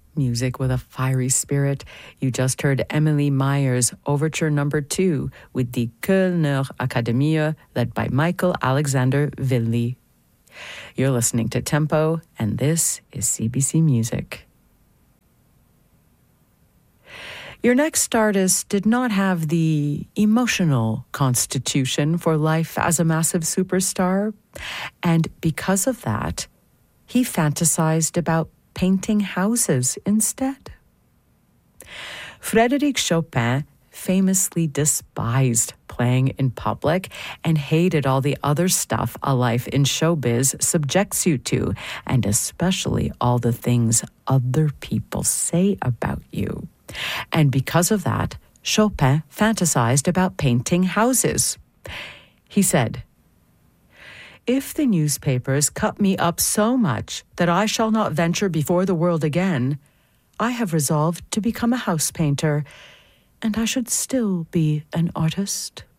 Music with a fiery spirit. You just heard Emily Meyer's Overture No. 2 with the Kölner Akademie, led by Michael Alexander Willi. You're listening to Tempo, and this is CBC Music. Your next artist did not have the emotional constitution for life as a massive superstar, and because of that, he fantasized about painting houses instead. Frédéric Chopin famously despised playing in public and hated all the other stuff a life in showbiz subjects you to, and especially all the things other people say about you. And because of that, Chopin fantasized about painting houses. He said, "If the newspapers cut me up so much that I shall not venture before the world again, I have resolved to become a house painter, and I should still be an artist."